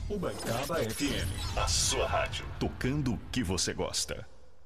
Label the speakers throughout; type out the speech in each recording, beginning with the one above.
Speaker 1: Ubaitaba FM, a sua rádio, tocando o que você gosta.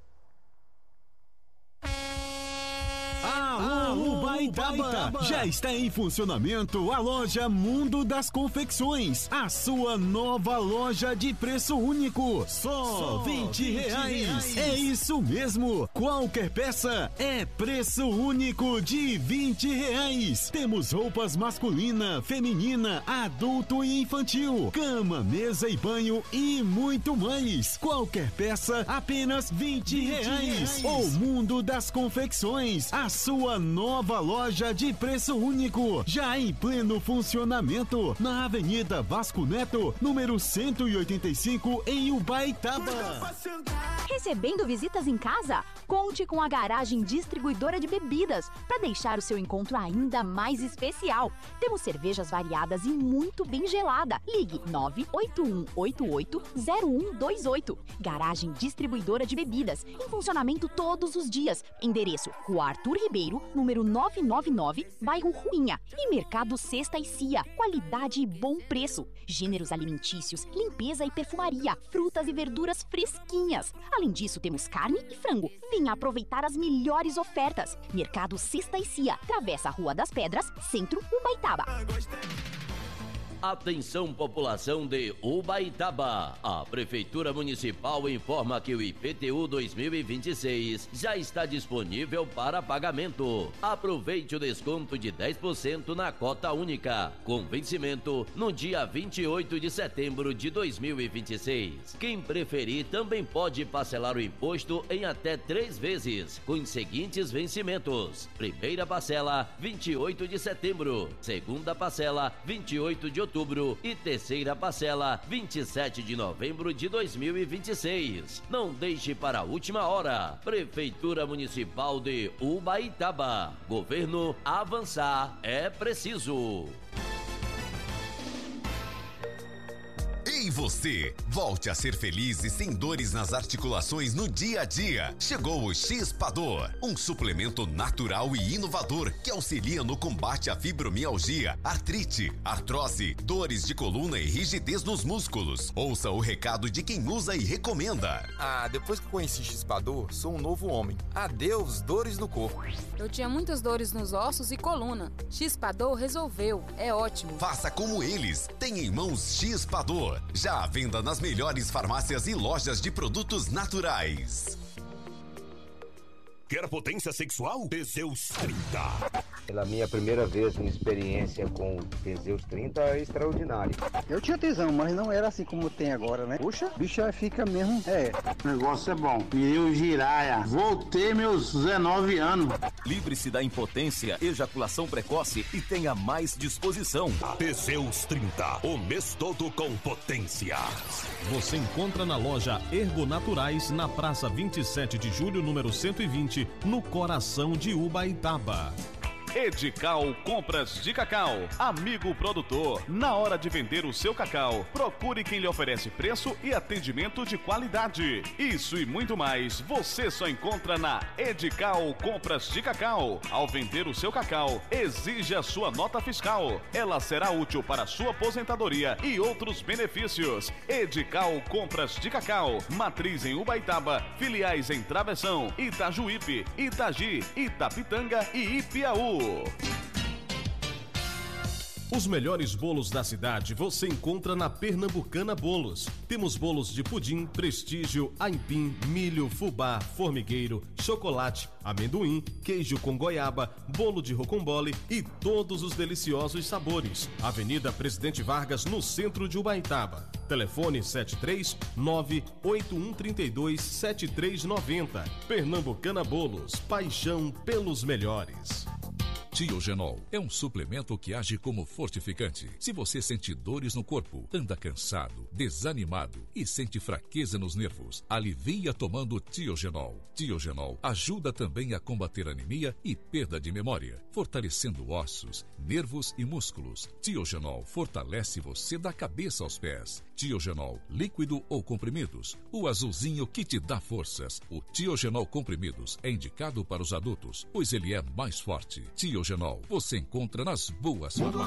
Speaker 2: Ubaitaba! Já está em funcionamento a loja Mundo das Confecções, a sua nova loja de preço único, só R$20. É isso mesmo, qualquer peça é preço único de R$20. Temos roupas masculina, feminina, adulto e infantil, cama, mesa e banho e muito mais. Qualquer peça apenas R$20. O Mundo das Confecções, a sua nova loja de preço único, já em pleno funcionamento, na Avenida Vasco Neto, número 185, em Ubaitaba.
Speaker 3: Recebendo visitas em casa? Conte com a Garagem Distribuidora de Bebidas para deixar o seu encontro ainda mais especial. Temos cervejas variadas e muito bem gelada. Ligue 981880128. Garagem Distribuidora de Bebidas, em funcionamento todos os dias. Endereço: Rua Arthur Ribeiro, número 999, bairro Ruinha. E Mercado Cesta e Cia, qualidade e bom preço. Gêneros alimentícios, limpeza e perfumaria, frutas e verduras fresquinhas. Além disso, temos carne e frango. Venha aproveitar as melhores ofertas. Mercado Cesta e Cia, Travessa Rua das Pedras, Centro, Ubaitaba.
Speaker 4: Atenção, população de Ubaitaba. A Prefeitura Municipal informa que o IPTU 2026 já está disponível para pagamento. Aproveite o desconto de 10% na cota única, com vencimento no dia 28 de setembro de 2026. Quem preferir também pode parcelar o imposto em até 3 vezes, com os seguintes vencimentos: primeira parcela, 28 de setembro, segunda parcela, 28 de outubro e terceira parcela, 27 de novembro de 2026. Não deixe para a última hora. Prefeitura Municipal de Ubaitaba. Governo, avançar é preciso.
Speaker 5: E você, volte a ser feliz e sem dores nas articulações no dia a dia. Chegou o X-Pador, um suplemento natural e inovador que auxilia no combate à fibromialgia, artrite, artrose, dores de coluna e rigidez nos músculos. Ouça o recado de quem usa e recomenda.
Speaker 6: Depois que conheci X-Pador, sou um novo homem. Adeus dores no corpo.
Speaker 7: Eu tinha muitas dores nos ossos e coluna. X-Pador resolveu, é ótimo.
Speaker 5: Faça como eles, tem em mãos X-Pador. Já à venda nas melhores farmácias e lojas de produtos naturais.
Speaker 1: Quer potência sexual? Teseus 30.
Speaker 8: Pela minha primeira vez, uma experiência com o Teseus 30 é extraordinário.
Speaker 9: Eu tinha tesão, mas não era assim como tem agora, né? Puxa, bicha fica mesmo,
Speaker 10: O negócio é bom. Virei giraia. Voltei meus 19 anos.
Speaker 11: Livre-se da impotência, ejaculação precoce e tenha mais disposição.
Speaker 1: Teseus 30, o mês todo com potência.
Speaker 12: Você encontra na loja Ergonaturais, na Praça 27 de Julho, número 120, no coração de Ubaitaba.
Speaker 13: Edical Compras de Cacau. Amigo produtor, na hora de vender o seu cacau, procure quem lhe oferece preço e atendimento de qualidade. Isso e muito mais você só encontra na Edical Compras de Cacau. Ao vender o seu cacau, exija a sua nota fiscal. Ela será útil para sua aposentadoria e outros benefícios. Edical Compras de Cacau. Matriz em Ubaitaba, filiais em Travessão, Itajuípe, Itagi, Itapitanga e Ipiaú.
Speaker 12: Os melhores bolos da cidade você encontra na Pernambucana Bolos. Temos bolos de pudim, prestígio, aipim, milho, fubá, formigueiro, chocolate, amendoim, queijo com goiaba, bolo de rocambole e todos os deliciosos sabores. Avenida Presidente Vargas, no centro de Ubaitaba. Telefone 739-8132-7390. Pernambucana Bolos, paixão pelos melhores.
Speaker 14: Tiogenol é um suplemento que age como fortificante. Se você sente dores no corpo, anda cansado, desanimado e sente fraqueza nos nervos, alivia tomando Tiogenol. Tiogenol ajuda também a combater anemia e perda de memória, fortalecendo ossos, nervos e músculos. Tiogenol fortalece você da cabeça aos pés. Tiogenol, líquido ou comprimidos, o azulzinho que te dá forças. O Tiogenol comprimidos é indicado para os adultos, pois ele é mais forte. Tiogenol você encontra nas boas farmácias.